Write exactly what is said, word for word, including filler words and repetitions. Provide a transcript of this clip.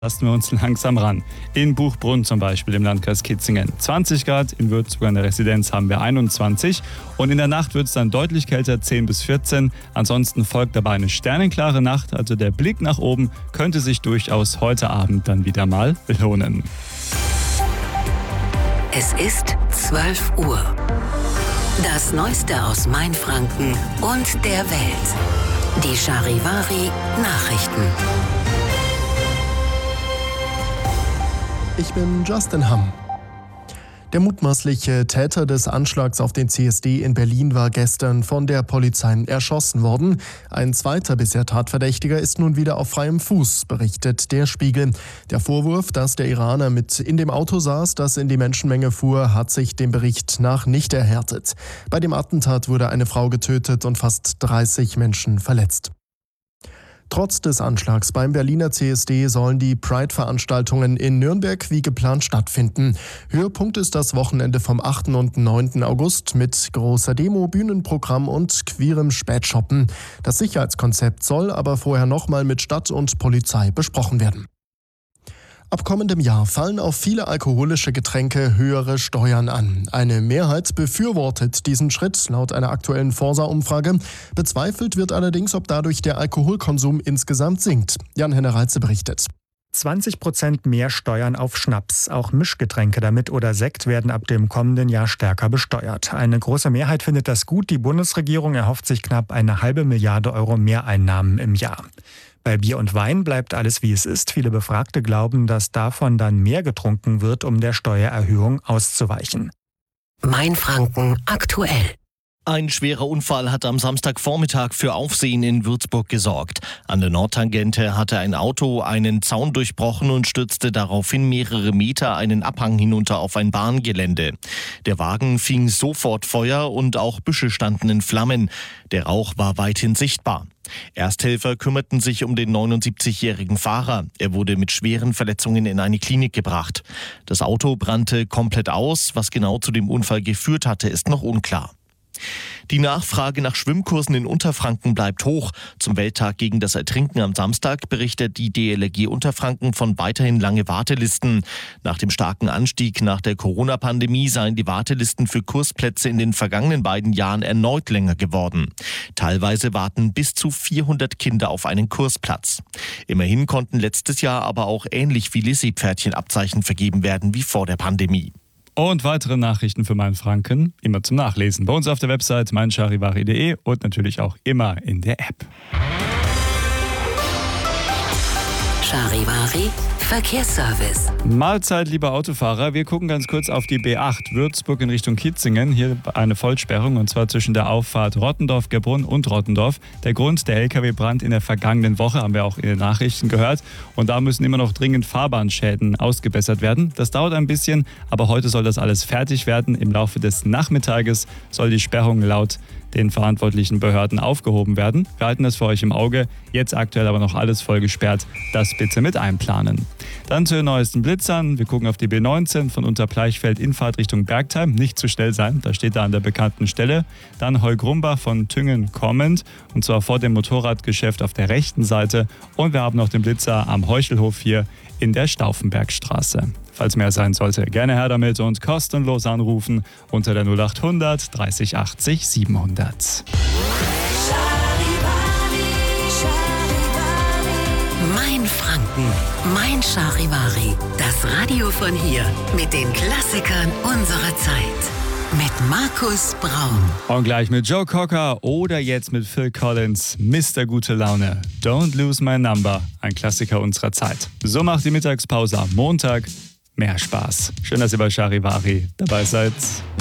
Lassen wir uns langsam ran. In Buchbrunn zum Beispiel im Landkreis Kitzingen zwanzig Grad, in Würzburg an der Residenz haben wir einundzwanzig und in der Nacht wird es dann deutlich kälter, zehn bis vierzehn. Ansonsten folgt dabei eine sternenklare Nacht, also der Blick nach oben könnte sich durchaus heute Abend dann wieder mal lohnen. Es ist zwölf Uhr. Das Neueste aus Mainfranken und der Welt. Die Charivari Nachrichten. Ich bin Justin Hamm. Der mutmaßliche Täter des Anschlags auf den C S D in Berlin war gestern von der Polizei erschossen worden. Ein zweiter bisher Tatverdächtiger ist nun wieder auf freiem Fuß, berichtet der Spiegel. Der Vorwurf, dass der Iraner mit in dem Auto saß, das in die Menschenmenge fuhr, hat sich dem Bericht nach nicht erhärtet. Bei dem Attentat wurde eine Frau getötet und fast dreißig Menschen verletzt. Trotz des Anschlags beim Berliner C S D sollen die Pride-Veranstaltungen in Nürnberg wie geplant stattfinden. Höhepunkt ist das Wochenende vom achten und neunten August mit großer Demo, Bühnenprogramm und queerem Spätshoppen. Das Sicherheitskonzept soll aber vorher nochmal mit Stadt und Polizei besprochen werden. Ab kommendem Jahr fallen auf viele alkoholische Getränke höhere Steuern an. Eine Mehrheit befürwortet diesen Schritt laut einer aktuellen Forsa-Umfrage. Bezweifelt wird allerdings, ob dadurch der Alkoholkonsum insgesamt sinkt. Jan-Henner Reitze berichtet. zwanzig Prozent mehr Steuern auf Schnaps. Auch Mischgetränke damit oder Sekt werden ab dem kommenden Jahr stärker besteuert. Eine große Mehrheit findet das gut. Die Bundesregierung erhofft sich knapp eine halbe Milliarde Euro Mehreinnahmen im Jahr. Bei Bier und Wein bleibt alles wie es ist. Viele Befragte glauben, dass davon dann mehr getrunken wird, um der Steuererhöhung auszuweichen. Mainfranken aktuell. Ein schwerer Unfall hat am Samstagvormittag für Aufsehen in Würzburg gesorgt. An der Nordtangente hatte ein Auto einen Zaun durchbrochen und stürzte daraufhin mehrere Meter einen Abhang hinunter auf ein Bahngelände. Der Wagen fing sofort Feuer und auch Büsche standen in Flammen. Der Rauch war weithin sichtbar. Ersthelfer kümmerten sich um den neunundsiebzigjährigen Fahrer. Er wurde mit schweren Verletzungen in eine Klinik gebracht. Das Auto brannte komplett aus. Was genau zu dem Unfall geführt hatte, ist noch unklar. Die Nachfrage nach Schwimmkursen in Unterfranken bleibt hoch. Zum Welttag gegen das Ertrinken am Samstag berichtet die D L R G Unterfranken von weiterhin lange Wartelisten. Nach dem starken Anstieg nach der Corona-Pandemie seien die Wartelisten für Kursplätze in den vergangenen beiden Jahren erneut länger geworden. Teilweise warten bis zu vierhundert Kinder auf einen Kursplatz. Immerhin konnten letztes Jahr aber auch ähnlich viele Seepferdchenabzeichen vergeben werden wie vor der Pandemie. Und weitere Nachrichten für Mainfranken immer zum Nachlesen bei uns auf der Website mein charivari punkt de und natürlich auch immer in der App. Charivari Verkehrsservice. Mahlzeit, liebe Autofahrer. Wir gucken ganz kurz auf die B acht Würzburg in Richtung Kitzingen. Hier eine Vollsperrung und zwar zwischen der Auffahrt Rottendorf-Gerbrunn und Rottendorf. Der Grund, der L K W-Brand in der vergangenen Woche, haben wir auch in den Nachrichten gehört. Und da müssen immer noch dringend Fahrbahnschäden ausgebessert werden. Das dauert ein bisschen, aber heute soll das alles fertig werden. Im Laufe des Nachmittages soll die Sperrung laut den verantwortlichen Behörden aufgehoben werden. Wir halten das für euch im Auge. Jetzt aktuell aber noch alles voll gesperrt. Das bitte mit einplanen. Dann zu den neuesten Blitzern. Wir gucken auf die B neunzehn von Unterbleichfeld in Fahrt Richtung Bergtheim. Nicht zu schnell sein, da steht er an der bekannten Stelle. Dann Heugrumbach von Tüngen kommend und zwar vor dem Motorradgeschäft auf der rechten Seite. Und wir haben noch den Blitzer am Heuchelhof hier in der Stauffenbergstraße. Falls mehr sein sollte, gerne her damit und kostenlos anrufen unter der null acht hundert dreißig achtzig siebenhundert. Mainfranken, mein Charivari. Das Radio von hier mit den Klassikern unserer Zeit. Mit Markus Braun. Und gleich mit Joe Cocker oder jetzt mit Phil Collins, Mister Gute Laune. Don't Lose My Number, ein Klassiker unserer Zeit. So macht die Mittagspause am Montag mehr Spaß. Schön, dass ihr bei Charivari dabei seid.